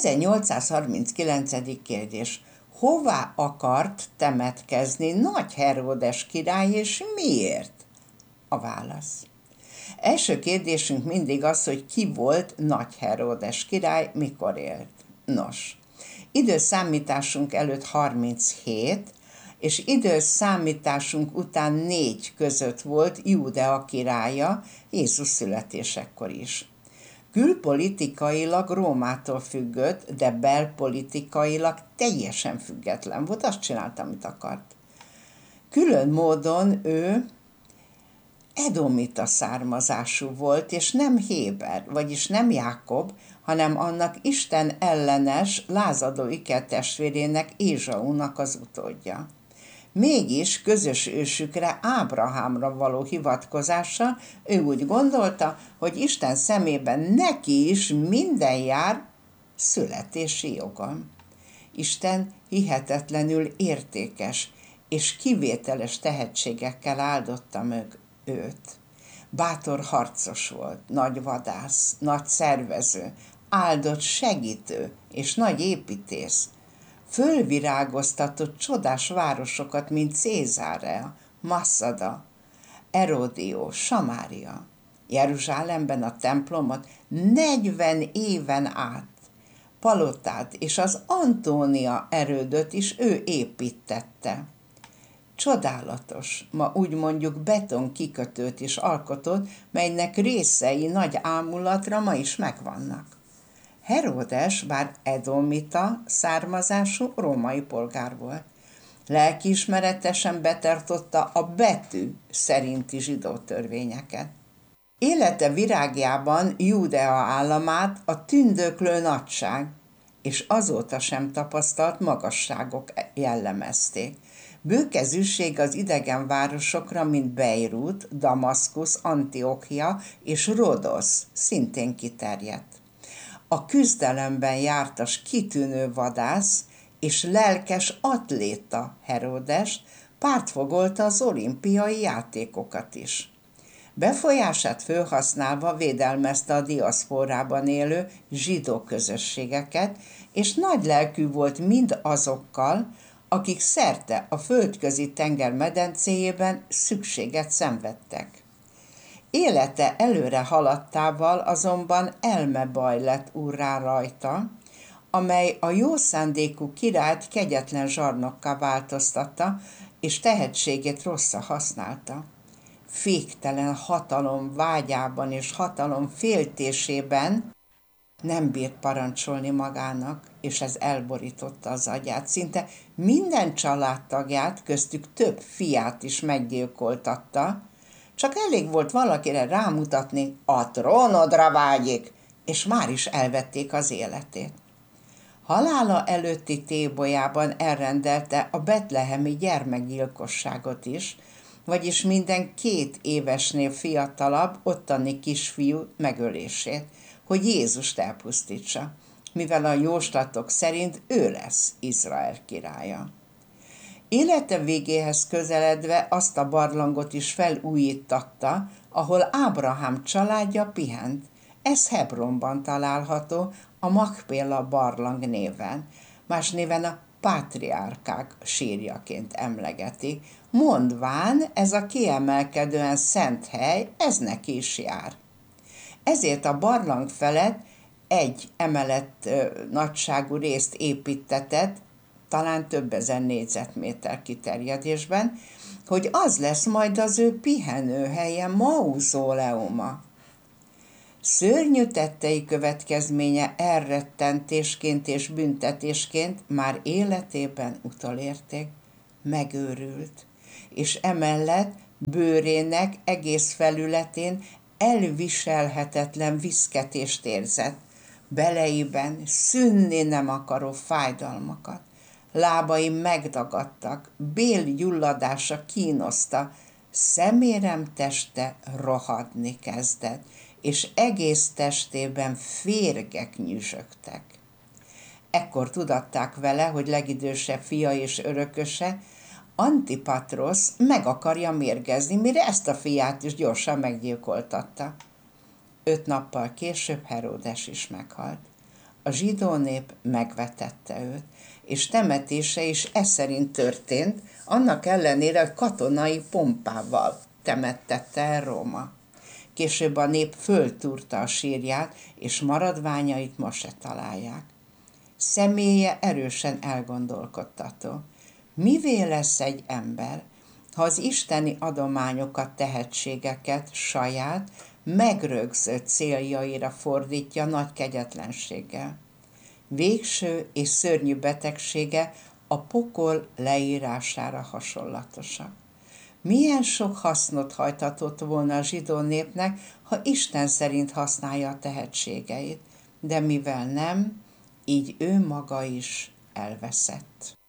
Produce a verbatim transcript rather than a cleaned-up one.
ezernyolcszázharminckilencedik kérdés. Hová akart temetkezni Nagy Heródes király, és miért? A válasz. Első kérdésünk mindig az, hogy ki volt Nagy Heródes király, mikor élt. Nos, időszámításunk előtt harminchét, és időszámításunk után négy között volt Júdea királya, Jézus születésekor is. Külpolitikailag Rómától függött, de belpolitikailag teljesen független volt, azt csinálta, amit akart. Külön módon ő edomita származású volt, és nem Héber, vagyis nem Jákob, hanem annak Isten ellenes, lázadó ikertestvérének, Ézsaunak az utódja. Mégis közös ősükre, Ábrahámra való hivatkozással ő úgy gondolta, hogy Isten szemében neki is minden jár születési joga. Isten hihetetlenül értékes és kivételes tehetségekkel áldotta meg őt. Bátor harcos volt, nagy vadász, nagy szervező, áldott segítő és nagy építész. Fölvirágoztatott csodás városokat, mint Cézárea, Masszada, Eródió, Samária. Jeruzsálemben a templomot negyven éven át, palotát és az Antónia erődöt is ő építette. Csodálatos, ma úgy mondjuk beton kikötőt is alkotott, melynek részei nagy ámulatra ma is megvannak. Heródes bár edomita származású római polgár volt. Lelkiismeretesen betartotta a betű szerinti zsidó törvényeket. Élete virágjában Júdea államát a tündöklő nagyság és azóta sem tapasztalt magasságok jellemezték. Bőkezűség az idegen városokra, mint Beirut, Damaszkusz, Antiochia és Rodosz szintén kiterjedt. A küzdelemben jártas kitűnő vadász és lelkes atléta Heródes pártfogolta az olimpiai játékokat is. Befolyását felhasználva védelmezte a diaszporában élő zsidó közösségeket, és nagy lelkű volt mind azokkal, akik szerte a földközi tenger medencéjében szükséget szenvedtek. Élete előre haladtával azonban elmebaj lett úrrá rajta, amely a jó szándékú királyt kegyetlen zsarnokká változtatta, és tehetségét rosszra használta. Féktelen hatalom vágyában és hatalom féltésében nem bírt parancsolni magának, és ez elborította az agyát. Szinte minden családtagját, köztük több fiát is meggyilkoltatta, csak elég volt valakire rámutatni, a trónodra vágyik, és már is elvették az életét. Halála előtti tébolyában elrendelte a betlehemi gyermekgyilkosságot is, vagyis minden két évesnél fiatalabb ottani kisfiú megölését, hogy Jézust elpusztítsa, mivel a jóslatok szerint ő lesz Izrael királya. Élete végéhez közeledve azt a barlangot is felújítatta, ahol Ábrahám családja pihent. Ez Hebronban található, a Makpéla barlang néven, más néven a pátriárkák sírjaként emlegeti, mondván ez a kiemelkedően szent hely, ez neki is jár. Ezért a barlang felett egy emelet nagyságú részt építetett, talán több ezer négyzetméter kiterjedésben, hogy az lesz majd az ő pihenőhelye, mauzóleuma. Szörnyű tettei következménye elrettentésként és büntetésként már életében utolérték, megőrült, és emellett bőrének egész felületén elviselhetetlen viszketést érzett, beleiben szűnni nem akaró fájdalmakat. Lábai megdagadtak, bélgyulladása kínoszta, szemérem teste rohadni kezdett, és egész testében férgek nyüzsögtek. Ekkor tudatták vele, hogy legidősebb fia és örököse, Antipatrosz meg akarja mérgezni, mire ezt a fiát is gyorsan meggyilkoltatta. Öt nappal később Heródes is meghalt. A zsidó nép megvetette őt, és temetése is e szerint történt, annak ellenére, hogy katonai pompával temettette el Róma. Később a nép föltúrta a sírját, és maradványait ma se találják. Személye erősen elgondolkodtató. Mivé lesz egy ember, ha az isteni adományokat, tehetségeket saját, megrögzött céljaira fordítja nagy kegyetlenséggel? Végső és szörnyű betegsége a pokol leírására hasonlatosak. Milyen sok hasznot hajthatott volna a zsidó népnek, ha Isten szerint használja a tehetségeit, de mivel nem, így ő maga is elveszett.